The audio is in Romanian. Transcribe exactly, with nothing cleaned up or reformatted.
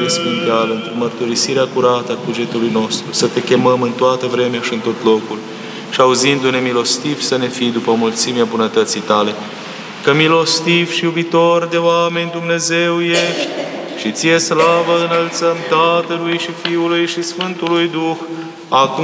sfinteală, într mărturisirea curată a cugetului nostru, să te chemăm în toată vremea și în tot locul, și auzindu-ne milostiv să ne fii după mulțimea bunătății tale, că milostiv și iubitor de oameni Dumnezeu ești, și ție slavă înălțăm Tatălui și Fiului și Sfântului Duh, acum